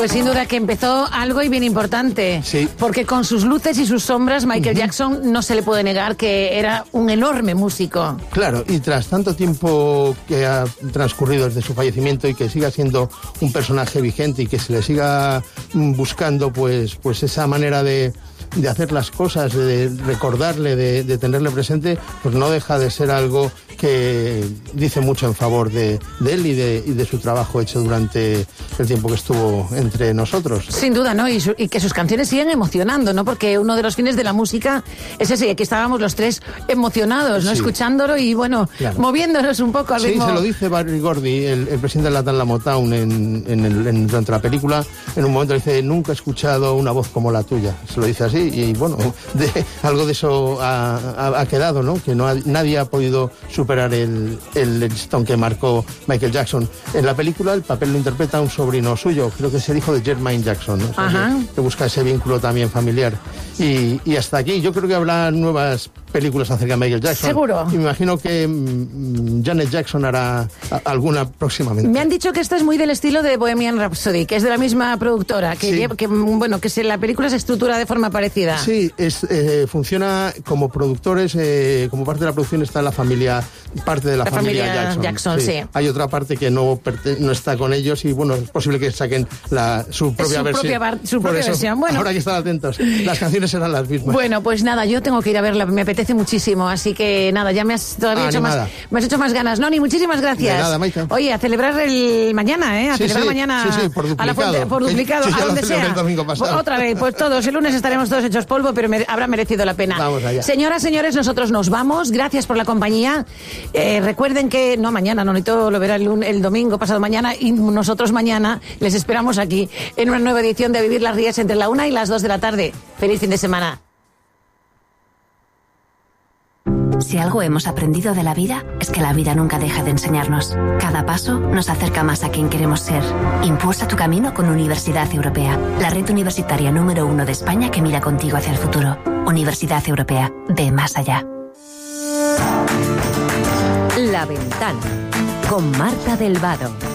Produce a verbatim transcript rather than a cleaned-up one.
Pues sin duda que empezó algo y bien importante. Sí. Porque con sus luces y sus sombras, Michael uh-huh. Jackson no se le puede negar que era un enorme músico. Claro, y tras tanto tiempo que ha transcurrido desde su fallecimiento y que siga siendo un personaje vigente y que se le siga buscando pues, pues esa manera de, de hacer las cosas, de recordarle, de, de tenerle presente, pues no deja de ser algo que dice mucho en favor de, de él y de, y de su trabajo hecho durante el tiempo que estuvo entre nosotros. Sin duda, ¿no? Y, su, y que sus canciones siguen emocionando, ¿no? Porque uno de los fines de la música es ese, que estábamos los tres emocionados, ¿no? Sí. Escuchándolo y, bueno, claro, moviéndonos un poco al ritmo. Sí, se lo dice Barry Gordy, el, el presidente de la Latin Motown, en, en el, en, durante la película. En un momento le dice, nunca he escuchado una voz como la tuya. Se lo dice así y, bueno, de, algo de eso ha, ha, ha quedado, ¿no? Que no ha, nadie ha podido superar el, el listón que marcó Michael Jackson. En la película el papel lo interpreta un sobrino suyo, creo que es el hijo de Jermaine Jackson, ¿no? O sea, Ajá. que, que busca ese vínculo también familiar. Y, y hasta aquí, yo creo que habrá nuevas películas acerca de Michael Jackson. Seguro. Y me imagino que mmm, Janet Jackson hará a, alguna próximamente. Me han dicho que esta es muy del estilo de Bohemian Rhapsody, que es de la misma productora, que, sí. lleva, que bueno, que se, la película se estructura de forma parecida. Sí, es, eh, funciona como productores, eh, como parte de la producción está la familia, parte de la, la familia, familia Jackson. Jackson sí. Sí. Hay otra parte que no, no está con ellos y, bueno, es posible que saquen la, su propia su versión. Propia, su propia eso, versión. Bueno, habrá que estar atentos. Las canciones serán las mismas. Bueno, pues nada, yo tengo que ir a verla, me apetece muchísimo, así que nada, ya me has todavía ah, hecho más, me has hecho más ganas. Noni, muchísimas gracias. De nada, Maika. Oye, a celebrar el mañana, ¿eh? A sí, celebrar sí, mañana sí, sí, por duplicado. a la fuente, por duplicado, sí, a donde sea. El domingo pasado. Otra vez, pues todos, el lunes estaremos todos hechos polvo, pero me, habrá merecido la pena. Vamos allá. Señoras, señores, nosotros nos vamos, gracias por la compañía. Eh, recuerden que, no, mañana, Nonito lo verá el, lunes, el domingo, pasado mañana, y nosotros mañana les esperamos aquí en una nueva edición de Vivir las Rías entre la una y las dos de la tarde. Feliz fin de semana. Si algo hemos aprendido de la vida, es que la vida nunca deja de enseñarnos. Cada paso nos acerca más a quien queremos ser. Impulsa tu camino con Universidad Europea, la red universitaria número uno de España que mira contigo hacia el futuro. Universidad Europea, ve más allá. La Ventana, con Marta del Vado.